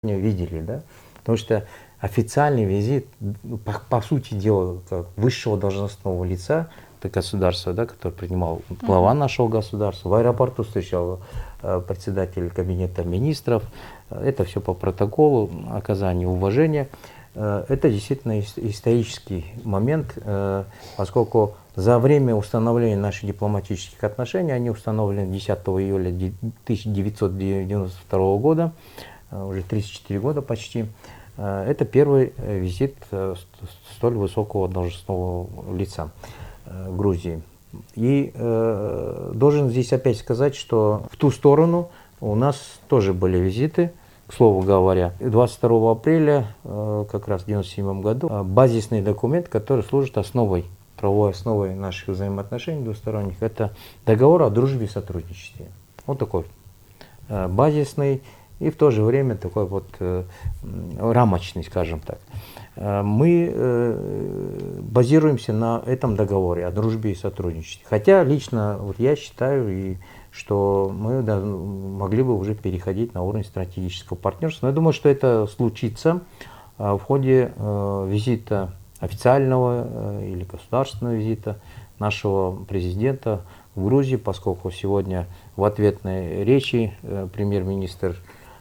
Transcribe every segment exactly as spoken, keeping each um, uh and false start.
видели, да? Потому что официальный визит, по, по сути дела, как высшего должностного лица государства, да, который принимал глава нашего государства, в аэропорту встречал э, председатель кабинета министров, это все по протоколу оказания уважения. Э, это действительно исторический момент, э, поскольку за время установления наших дипломатических отношений, они установлены десятого июля тысяча девятьсот девяносто второго года, уже тридцать четыре года почти. Это первый визит столь высокого должностного лица Грузии. И э, должен здесь опять сказать, что в ту сторону у нас тоже были визиты, к слову говоря. двадцать второго апреля, э, как раз в девяносто седьмом году, базисный документ, который служит основой, правовой основой наших взаимоотношений двусторонних, это договор о дружбе и сотрудничестве. Вот такой э, базисный и в то же время такой вот э, рамочный, скажем так. Э, мы э, базируемся на этом договоре о дружбе и сотрудничестве. Хотя лично вот я считаю, и, что мы да, могли бы уже переходить на уровень стратегического партнерства. Но я думаю, что это случится э, в ходе э, визита официального э, или государственного визита нашего президента в Грузии, поскольку сегодня в ответной речи э, премьер-министр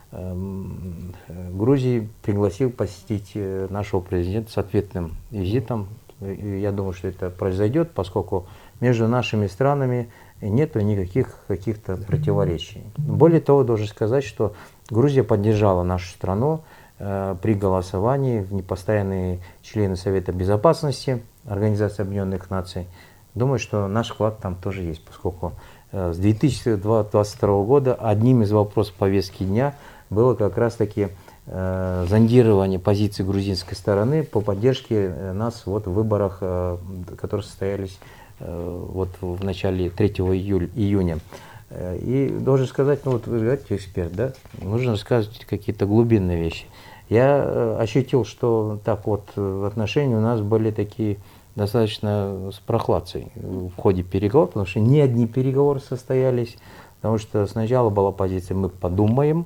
Грузии пригласил посетить нашего президента с ответным визитом. Я думаю, что это произойдет, поскольку между нашими странами нет никаких каких-то противоречий. Более того, должен сказать, что Грузия поддержала нашу страну э, при голосовании в непостоянные члены Совета Безопасности Организации Объединенных Наций. Думаю, что наш вклад там тоже есть, поскольку э, с две тысячи двадцать второго года одним из вопросов повестки дня было как раз-таки э, зондирование позиции грузинской стороны по поддержке нас вот в выборах, э, которые состоялись э, вот в начале третьего июня. И должен сказать, ну вот вы говорите, эксперт, да, нужно рассказывать какие-то глубинные вещи. Я э, ощутил, что так вот в отношении у нас были такие достаточно с прохладцей в ходе переговоров, потому что не одни переговоры состоялись, потому что сначала была позиция «мы подумаем»,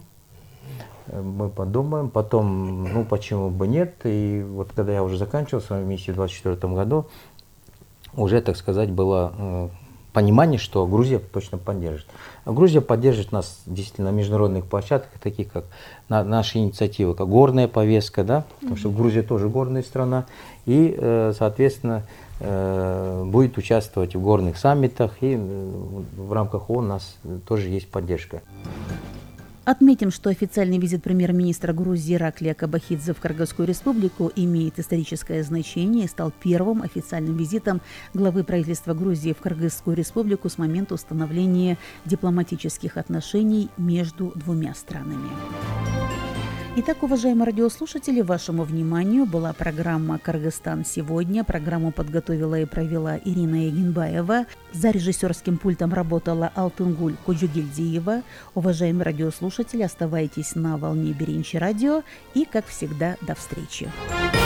мы подумаем, потом, ну почему бы нет, и вот когда я уже заканчивал свою миссию в двадцать четвёртом году, уже, так сказать, было э, понимание, что Грузия точно поддержит. А Грузия поддержит нас действительно на международных площадках, таких как на, наши инициативы, как горная повестка, да, потому что Грузия тоже горная страна, и, э, соответственно, э, будет участвовать в горных саммитах, и э, в рамках ООН у нас тоже есть поддержка. Отметим, что официальный визит премьер-министра Грузии Ираклия Кобахидзе в Кыргызскую республику имеет историческое значение и стал первым официальным визитом главы правительства Грузии в Кыргызскую республику с момента установления дипломатических отношений между двумя странами. Итак, уважаемые радиослушатели, вашему вниманию была программа «Кыргызстан сегодня». Программу подготовила и провела Ирина Егинбаева. За режиссерским пультом работала Алтынгуль Куджугельдиева. Уважаемые радиослушатели, оставайтесь на волне Беренчи радио и, как всегда, до встречи.